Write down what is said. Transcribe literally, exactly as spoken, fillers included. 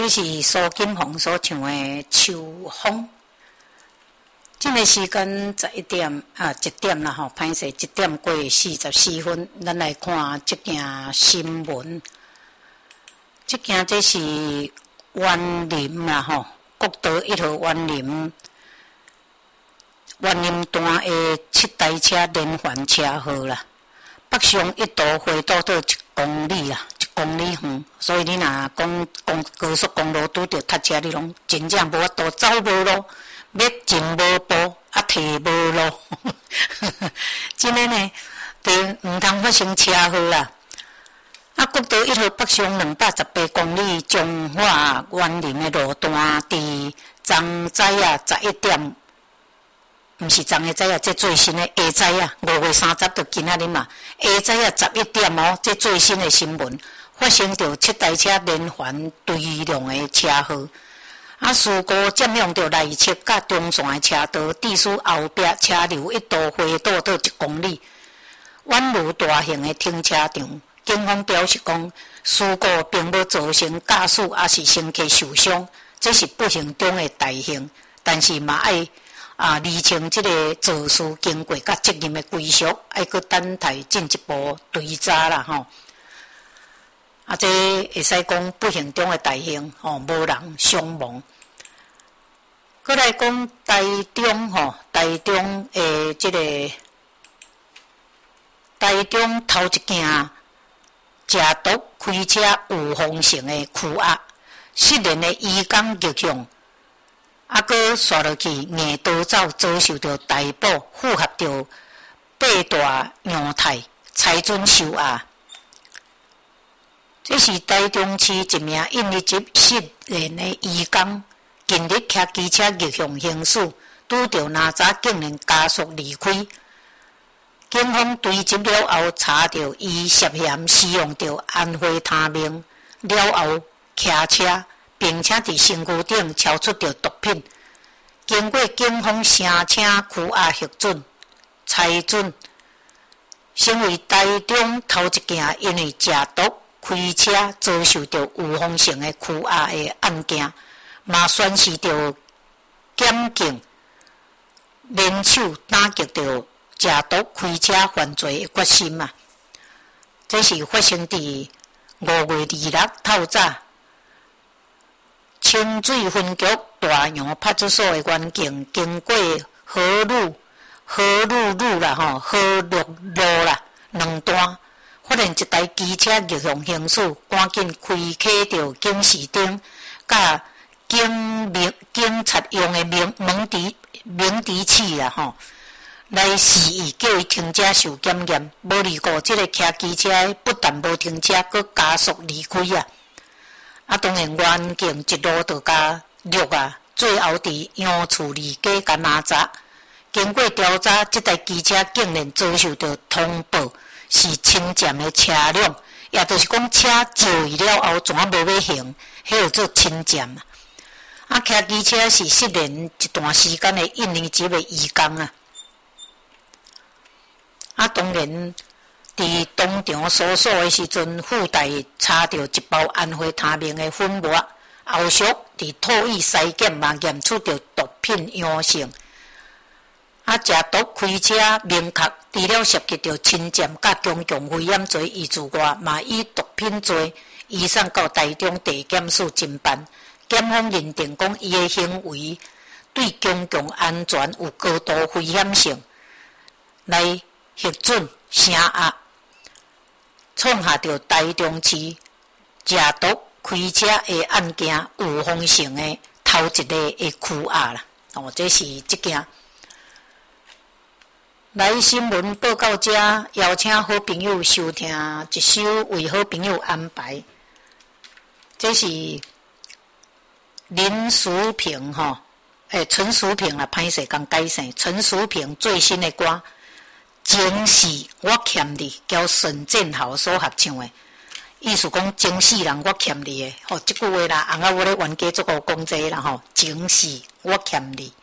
这是苏金红所唱的《秋风》。这个时间十一点啊，一点啦吼，歹势一点过四十四分，咱来看这件新闻。这件这是园林啦吼，国道一号园林，园林段的七台车连环车祸啦，北上一度回倒到一公里啦。公里远，所以你若讲公高速公路拄着塞车，你拢真正无法度走无路，要进无步，啊退无路。真诶呢，就毋通发生车祸啦。啊，国道一号北上两百十八公里，彰化园林诶路段，伫昨早啊十一点，毋是昨个早啊，这最新诶下早啊，五月三十就今仔日嘛，下早啊十一点哦，这最新诶新闻。发生着七台车连环对撞的车祸，啊，事故占用着内侧甲中线的车道，致使后壁车流一度回倒到一公里，宛如大型的停车场。警方表示讲，事故并无造成驾驶也是乘客受伤，这是不幸中的大幸，但是嘛爱啊厘清这个肇事经过甲责任的归属，爱搁等待进一步追查啦吼。啊，这会使讲不幸中的大幸，吼、哦，无人伤亡。搁来讲台中吼，台中诶，即、这个台中头一件食毒开车有风性的区压，失联的移工逆向，啊，搁刷落去硬刀走，遭受到逮捕，符合着八大样态，裁准收押。这是台中市一名印尼籍失联的移工，近日骑机车逆向行驶，拄着哪吒竟然加速离开。警方追缉了后，查到伊涉嫌使用着安非他命，了后骑车，并且伫身躯顶超出着毒品。经过警方声请拘押核准，裁准成为台中头一件因为食毒开车遭受到有风险的拘押的案件，嘛宣示着检警联手打击着食毒开车犯罪的决心嘛。这是发生伫五月二日透早，清水分局大洋派出所的员警经过河路、河路路啦吼、河路路啦两段。发现一台机车逆向行驶，赶紧开启着警示灯，甲警明警察用的鸣鸣笛鸣笛器啦吼，来示意叫伊停车受检验。无离过，即个骑机车不但无停车，佮加速离开啊！啊，当然远景一路就甲录啊，最后伫杨厝里街甲哪吒。经过调查，即台机车竟然遭受到通报。是侵占的车辆，也就是讲车借伊了后，怎无要行，迄叫做侵占啊！啊，骑机车是失联一段时间的印尼籍的移工啊！啊，当然，伫当场搜索的时阵，附带查到一包安非他命的粉末，后续伫吐液筛检嘛验出着毒品阳性。啊，食毒开车明确除了涉及着侵占甲强强危险罪以之外，嘛以毒品罪移送到台中地检署侦办。检方认定讲伊的行为对公共安全有高度危险性，来核准声押，创下着台中市食毒开车的案件有风险的头一个的拘押啦。哦，这是即件。来新闻报告者，邀请好朋友收听一首为好朋友安排。这是林淑萍吼，诶，陈淑萍啦，歹势讲改姓，陈淑萍最新的歌《前世我欠你》，交沈建豪所合唱的，意思讲前世人我欠你的，吼，即句话啦，翁仔我咧冤家做个讲这啦吼，前世我欠你。